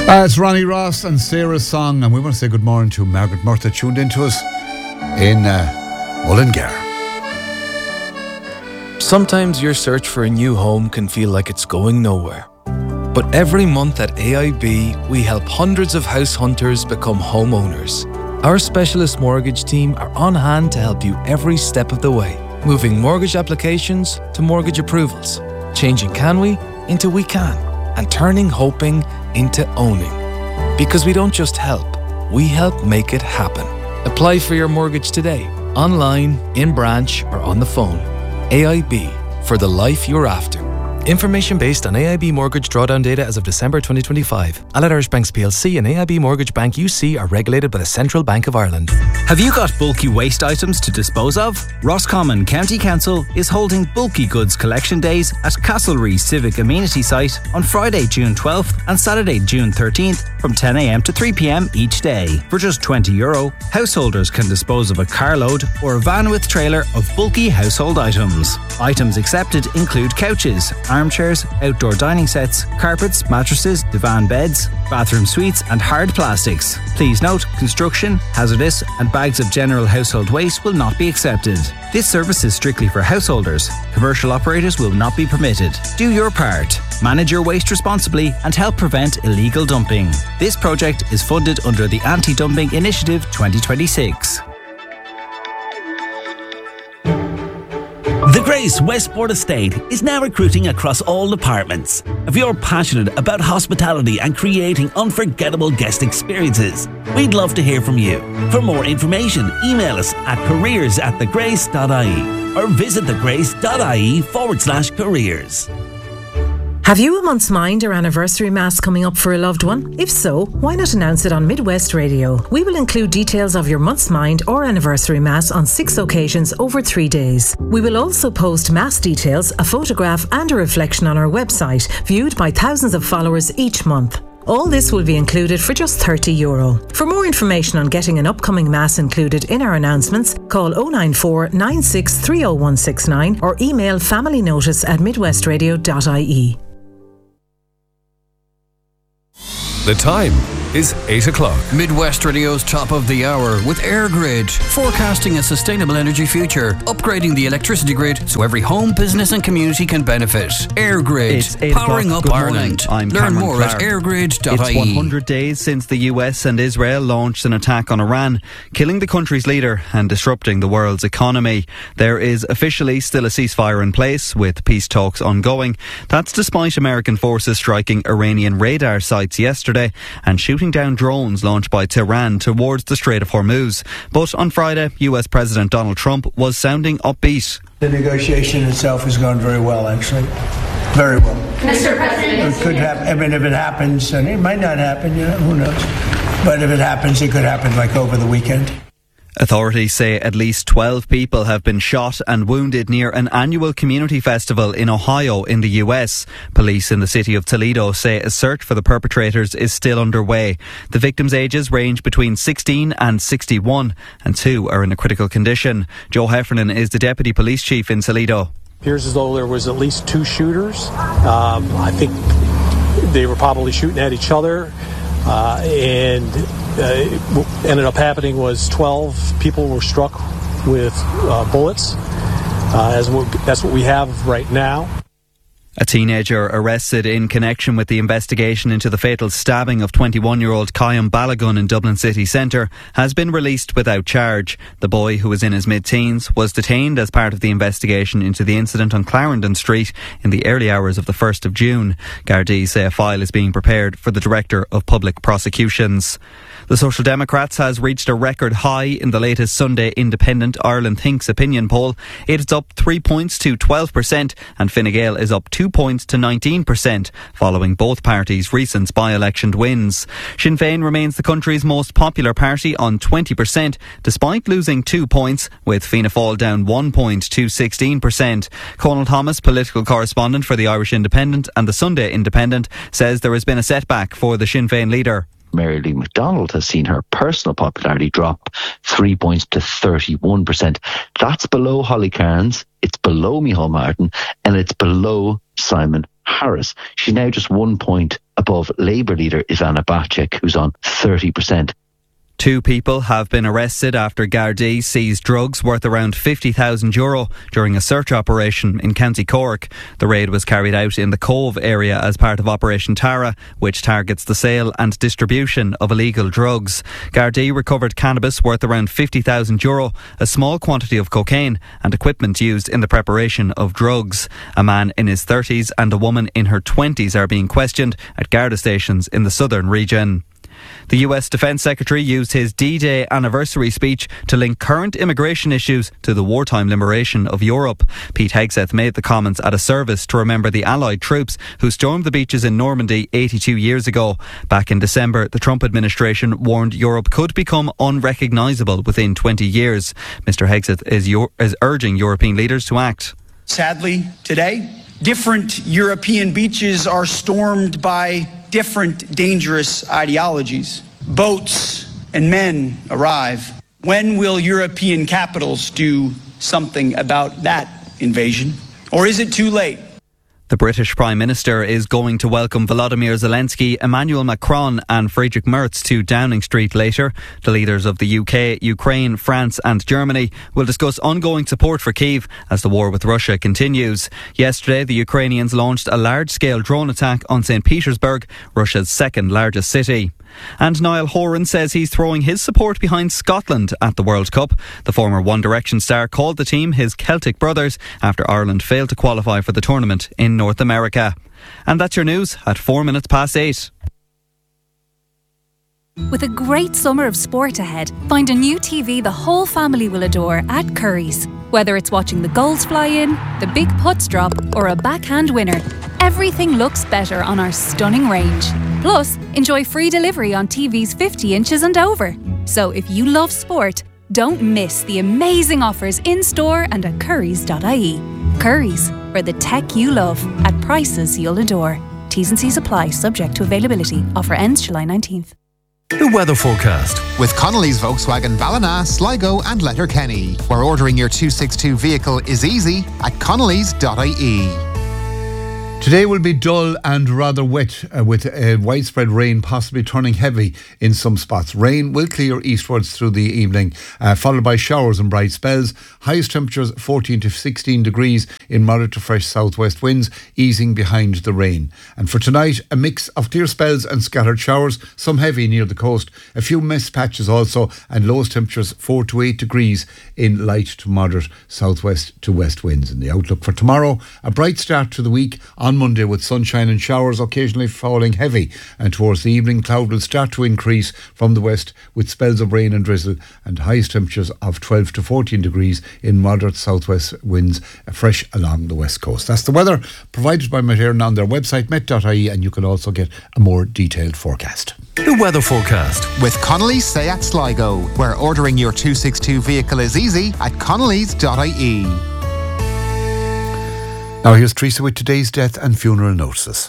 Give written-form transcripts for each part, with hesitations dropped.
It's Ronnie Ross and Sarah's song, and we want to say good morning to Margaret Murtha, tuned in to us in Mullingar. Sometimes your search for a new home can feel like it's going nowhere. But every month at AIB, we help hundreds of house hunters become homeowners. Our specialist mortgage team are on hand to help you every step of the way, moving mortgage applications to mortgage approvals, changing can we into we can, and turning hoping into owning. Because we don't just help, we help make it happen. Apply for your mortgage today, online, in branch, or on the phone. AIB, for the life you're after. Information based on AIB mortgage drawdown data as of December 2025. Allied Irish Banks plc and AIB Mortgage Bank UC are regulated by the Central Bank of Ireland. Have you got bulky waste items to dispose of? Roscommon County Council is holding bulky goods collection days at Castlereagh Civic Amenity Site on Friday, June 12th and Saturday, June 13th from 10 a.m. to 3 p.m. each day. For just €20, householders can dispose of a carload or a van with trailer of bulky household items. Items accepted include couches, armchairs, outdoor dining sets, carpets, mattresses, divan beds, bathroom suites and hard plastics. Please note, construction, hazardous and bags of general household waste will not be accepted. This service is strictly for householders. Commercial operators will not be permitted. Do your part. Manage your waste responsibly and help prevent illegal dumping. This project is funded under the Anti-Dumping Initiative 2026. The Grace Westport Estate is now recruiting across all departments. If you're passionate about hospitality and creating unforgettable guest experiences, we'd love to hear from you. For more information, email us at careers@thegrace.ie or visit thegrace.ie/careers. Have you a month's mind or anniversary mass coming up for a loved one? If so, why not announce it on Midwest Radio? We will include details of your month's mind or anniversary mass on 6 occasions over 3 days. We will also post mass details, a photograph and a reflection on our website, viewed by thousands of followers each month. All this will be included for just €30. For more information on getting an upcoming mass included in our announcements, call 094 96 30169 or email familynotice@midwestradio.ie. The time is 8 o'clock. Midwest Radio's top of the hour with AirGrid, forecasting a sustainable energy future, upgrading the electricity grid so every home, business and community can benefit. AirGrid, powering up Ireland. I'm Learn Cameron more Clark. at airgrid.ie. It's 100 days since the US and Israel launched an attack on Iran, killing the country's leader and disrupting the world's economy. There is officially still a ceasefire in place, with peace talks ongoing. That's despite American forces striking Iranian radar sites yesterday and shooting down drones launched by Tehran towards the Strait of Hormuz. But on Friday, US President Donald Trump was sounding upbeat. The negotiation itself has gone very well, actually. Very well. Mr. President. It could happen. I mean, if it happens, and it might not happen, who knows? But if it happens, it could happen like over the weekend. Authorities say at least 12 people have been shot and wounded near an annual community festival in Ohio in the US. Police in the city of Toledo say a search for the perpetrators is still underway. The victims' ages range between 16 and 61, and 2 are in a critical condition. Joe Heffernan is the Deputy Police Chief in Toledo. Appears as though there was at least 2 shooters. I think they were probably shooting at each other. What ended up happening was 12 people were struck with bullets. That's what we have right now. A teenager arrested in connection with the investigation into the fatal stabbing of 21-year-old Kyan Balagun in Dublin city centre has been released without charge. The boy, who was in his mid-teens, was detained as part of the investigation into the incident on Clarendon Street in the early hours of the 1st of June. Gardaí say a file is being prepared for the Director of Public Prosecutions. The Social Democrats has reached a record high in the latest Sunday Independent Ireland Thinks opinion poll. It is up 3 points to 12% and Fine Gael is up 2 points to 19%, following both parties' recent by-election wins. Sinn Féin remains the country's most popular party on 20%, despite losing 2 points, with Fianna Fáil down 1 point to 16%. Conal Thomas, political correspondent for the Irish Independent and the Sunday Independent, says there has been a setback for the Sinn Féin leader. Mary Lee McDonald has seen her personal popularity drop 3 points to 31%. That's below Holly Cairns, it's below Micheál Martin, and it's below Simon Harris. She's now just 1 point above Labour leader Ivana Bacek, who's on 30%. 2 people have been arrested after Gardaí seized drugs worth around €50,000 during a search operation in County Cork. The raid was carried out in the Cove area as part of Operation Tara, which targets the sale and distribution of illegal drugs. Gardaí recovered cannabis worth around €50,000, a small quantity of cocaine and equipment used in the preparation of drugs. A man in his 30s and a woman in her 20s are being questioned at Garda stations in the southern region. The US Defence Secretary used his D-Day anniversary speech to link current immigration issues to the wartime liberation of Europe. Pete Hegseth made the comments at a service to remember the Allied troops who stormed the beaches in Normandy 82 years ago. Back in December, the Trump administration warned Europe could become unrecognisable within 20 years. Mr Hegseth is urging European leaders to act. Sadly, today, different European beaches are stormed by different dangerous ideologies. Boats and men arrive. When will European capitals do something about that invasion? Or is it too late? The British Prime Minister is going to welcome Volodymyr Zelensky, Emmanuel Macron and Friedrich Merz to Downing Street later. The leaders of the UK, Ukraine, France and Germany will discuss ongoing support for Kyiv as the war with Russia continues. Yesterday, the Ukrainians launched a large-scale drone attack on St. Petersburg, Russia's second largest city. And Niall Horan says he's throwing his support behind Scotland at the World Cup. The former One Direction star called the team his Celtic brothers after Ireland failed to qualify for the tournament in North America. And that's your news at 8:04. With a great summer of sport ahead, find a new TV the whole family will adore at Curry's. Whether it's watching the goals fly in, the big putts drop or a backhand winner, everything looks better on our stunning range. Plus, enjoy free delivery on TVs 50 inches and over. So if you love sport, don't miss the amazing offers in-store and at currys.ie. Currys, for the tech you love at prices you'll adore. T's and C's apply, subject to availability. Offer ends July 19th. The weather forecast with Connolly's Volkswagen Ballina, Sligo and Letterkenny, where ordering your 262 vehicle is easy at connellys.ie. Today will be dull and rather wet with widespread rain possibly turning heavy in some spots. Rain will clear eastwards through the evening, followed by showers and bright spells. Highest temperatures 14 to 16 degrees in moderate to fresh southwest winds, easing behind the rain. And for tonight, a mix of clear spells and scattered showers, some heavy near the coast, a few mist patches also, and lowest temperatures 4 to 8 degrees in light to moderate southwest to west winds. And the outlook for tomorrow, a bright start to the week on Monday with sunshine and showers occasionally falling heavy, and towards the evening cloud will start to increase from the west with spells of rain and drizzle, and highest temperatures of 12 to 14 degrees in moderate southwest winds, fresh along the west coast. That's the weather provided by Met Éireann on their website met.ie, and you can also get a more detailed forecast. The weather forecast with Connolly's Seat Sligo, where ordering your 262 vehicle is easy at connellys.ie. Now here's Teresa with today's death and funeral notices.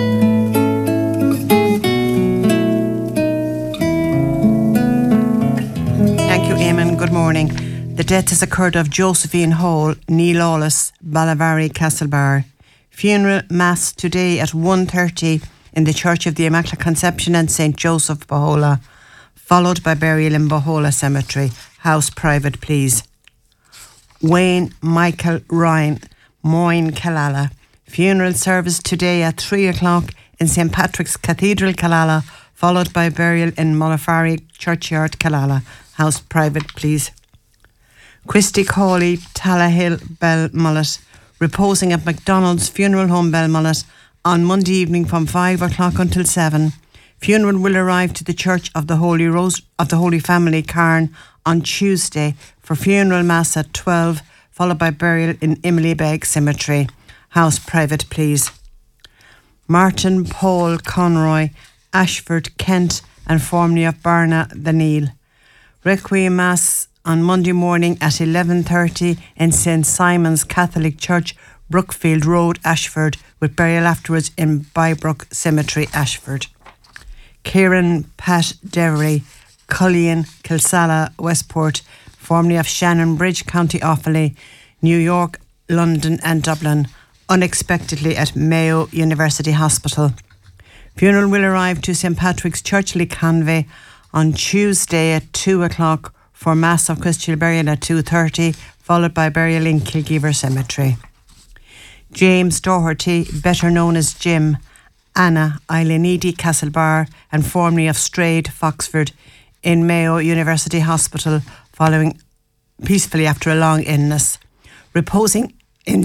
Thank you, Eamon. Good morning. The death has occurred of Josephine Hall, Neil Lawless, Ballavary, Castlebar. Funeral mass today at 1:30 in the Church of the Immaculate Conception and St. Joseph, Bohola, followed by burial in Bohola Cemetery. House private, please. Wayne Michael Ryan, Moyne Killala. Funeral service today at 3 o'clock in St. Patrick's Cathedral, Killala, followed by burial in Mollafari Churchyard, Killala. House private, please. Christy Cawley, Tallahill, Belmullet, reposing at McDonald's Funeral Home, Belmullet, on Monday evening from 5 o'clock until 7. Funeral will arrive to the Church of the Holy Rose of the Holy Family, Carn, on Tuesday for funeral mass at 12, followed by burial in Emily Begg Cemetery. House private, please. Martin Paul Conroy, Ashford, Kent, and formerly of Barna, the Neil. Requiem Mass on Monday morning at 11:30 in St. Simon's Catholic Church, Brookfield Road, Ashford, with burial afterwards in Bybrook Cemetery, Ashford. Kieran Pat Devery, Cullion, Kilsalla, Westport, formerly of Shannon Bridge, County Offaly, New York, London and Dublin, unexpectedly at Mayo University Hospital. Funeral will arrive to St Patrick's Church, Lecanvey, on Tuesday at 2 o'clock for Mass of Christian burial at 2:30, followed by burial in Kilgeever Cemetery. James Doherty, better known as Jim, Anna Eilenidi Castlebar, and formerly of Strayed, Foxford, in Mayo University Hospital, following peacefully after a long illness, reposing in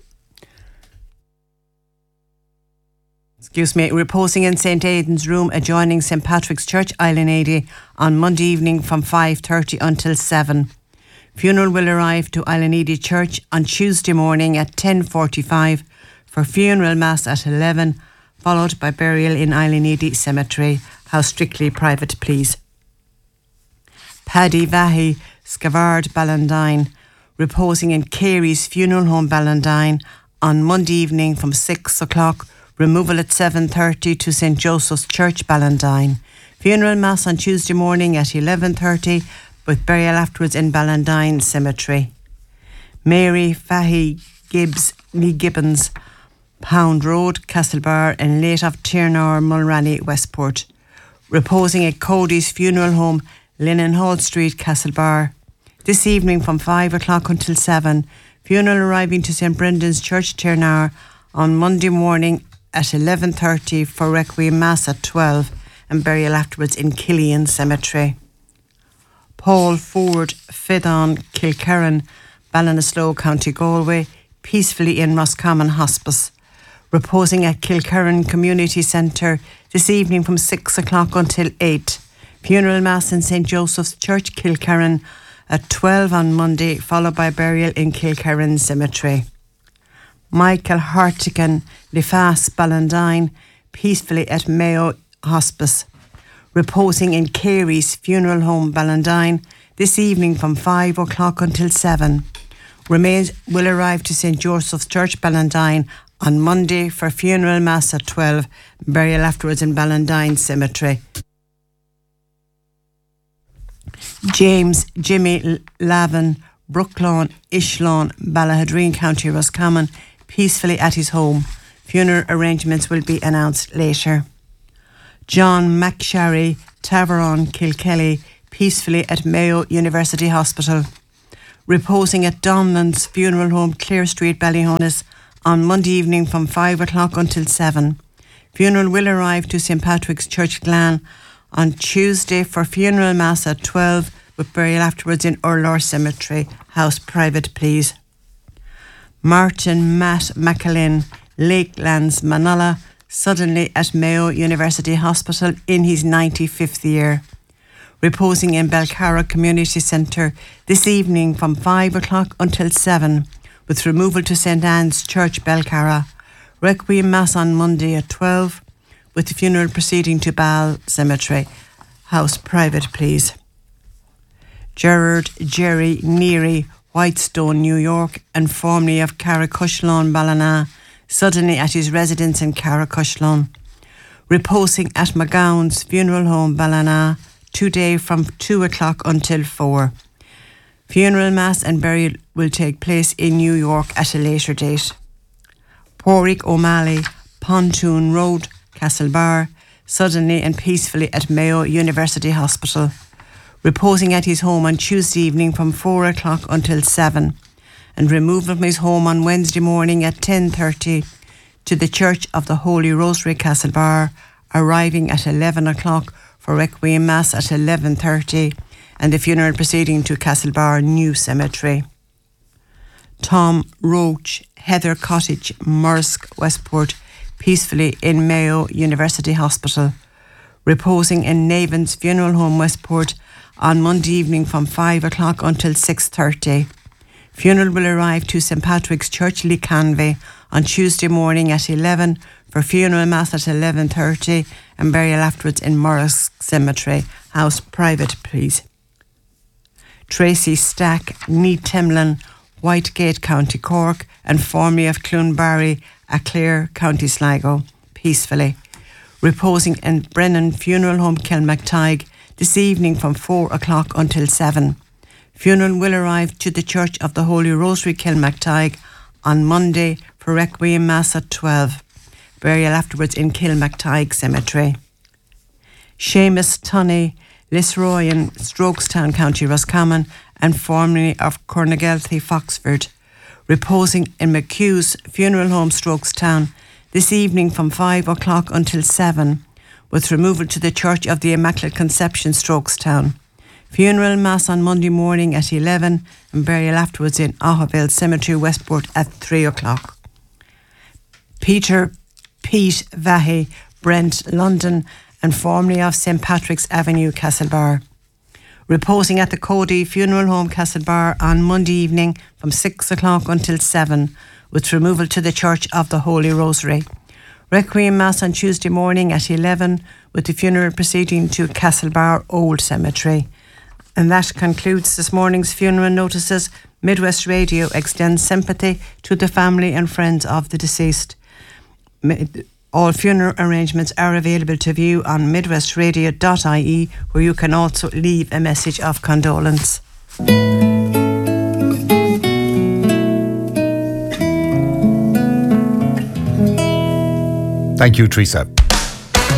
St Aidan's room adjoining St Patrick's Church, Eilenidi, on Monday evening from 5:30 until 7. Funeral will arrive to Eilenidi Church on Tuesday morning at 10:45 for funeral mass at 11, followed by burial in Eilenidi Cemetery. House strictly private, please. Paddy Vahi, Scavard, Ballandine, reposing in Carey's Funeral Home, Ballandine, on Monday evening from 6 o'clock. Removal at 7:30 to St Joseph's Church, Ballandine. Funeral mass on Tuesday morning at 11:30, with burial afterwards in Ballandine Cemetery. Mary Fahy Gibbs, Nee Gibbons, Pound Road, Castlebar, and late of Tiernar, Mulranny, Westport. Reposing at Cody's Funeral Home, Linen Hall Street, Castlebar. This evening from 5 o'clock until 7. Funeral arriving to St Brendan's Church, Tiernar, on Monday morning at 11:30 for Requiem Mass at 12 and burial afterwards in Killian Cemetery. Paul Ford, Fidon, Kilkerran, Ballinasloe, County Galway, peacefully in Roscommon Hospice. Reposing at Kilkerran Community Centre this evening from 6 o'clock until 8. Funeral Mass in St Joseph's Church, Kilkerran, at 12 on Monday, followed by burial in Kilkerran Cemetery. Michael Hartigan, Lefas, Ballandine, peacefully at Mayo Hospice. Reposing in Carey's Funeral Home, Ballandine, this evening from 5 o'clock until 7. Remains will arrive to St Joseph's Church, Ballandine, on Monday for funeral mass at 12, burial afterwards in Ballandine Cemetery. James Jimmy Lavin, Brooklawn, Ishlawn, Ballahadreen, County Roscommon, peacefully at his home. Funeral arrangements will be announced later. John McSharry, Taveron, Kilkelly, peacefully at Mayo University Hospital. Reposing at Donlands Funeral Home, Clare Street, Ballyhonas, on Monday evening from 5 o'clock until 7. Funeral will arrive to St Patrick's Church, Glan, on Tuesday for funeral mass at 12, with burial afterwards in Urlor Cemetery. House private, please. Martin Matt McAlin, Lakelands, Manala, suddenly at Mayo University Hospital in his 95th year. Reposing in Belcarra Community Centre this evening from 5 o'clock until 7, with removal to St Anne's Church, Belcarra. Requiem Mass on Monday at 12, with the funeral proceeding to Ball Cemetery. House private, please. Gerard Jerry Neary, Whitestone, New York, and formerly of Carricushlawn, Ballina, suddenly at his residence in Carricushlawn. Reposing at McGowan's Funeral Home, Ballina, today from 2 o'clock until 4. Funeral mass and burial will take place in New York at a later date. Porrick O'Malley, Pontoon Road, Castlebar, suddenly and peacefully at Mayo University Hospital. Reposing at his home on Tuesday evening from 4 o'clock until 7, and removed from his home on Wednesday morning at 10:30 to the Church of the Holy Rosary, Castlebar, arriving at 11 o'clock for Requiem Mass at 11:30, and the funeral proceeding to Castlebar New Cemetery. Tom Roach, Heather Cottage, Mursk, Westport, peacefully in Mayo University Hospital. Reposing in Navan's Funeral Home, Westport, on Monday evening from 5 o'clock until 6:30. Funeral will arrive to St Patrick's Church, Lecanvey, on Tuesday morning at 11 for funeral mass at 11:30 and burial afterwards in Morris Cemetery. House private, please. Tracy Stack, Nee Temlin, Whitegate, County Cork, and formerly of Cloonbarry, Clare, County Sligo, peacefully. Reposing in Brennan Funeral Home, Kilmactygue, this evening from 4 o'clock until 7. Funeral will arrive to the Church of the Holy Rosary, Kilmactygue, on Monday for Requiem Mass at 12. burial afterwards in Kilmactyghe Cemetery. Seamus Tunney, Lisroyan, Strokestown, County Roscommon, and formerly of Cornagelthy, Foxford, reposing in McHugh's Funeral Home, Strokestown, this evening from 5 o'clock until 7, with removal to the Church of the Immaculate Conception, Strokestown. Funeral Mass on Monday morning at 11 and burial afterwards in Ahaville Cemetery, Westport at 3 o'clock. Pete Vahe, Brent, London, and formerly of St Patrick's Avenue, Castlebar, reposing at the Cody Funeral Home, Castlebar, on Monday evening from 6 o'clock until 7, with removal to the Church of the Holy Rosary. Requiem Mass on Tuesday morning at 11, with the funeral proceeding to Castlebar Old Cemetery. And that concludes this morning's funeral notices. Midwest Radio extends sympathy to the family and friends of the deceased. All funeral arrangements are available to view on midwestradio.ie, where you can also leave a message of condolence. Thank you, Teresa.